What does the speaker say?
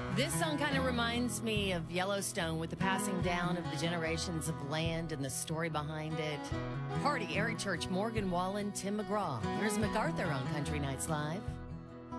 This song kind of reminds me of Yellowstone with the passing down of the generations of land and the story behind it. Party, Eric Church, Morgan Wallen, Tim McGraw. Here's MacArthur on Country Nights Live.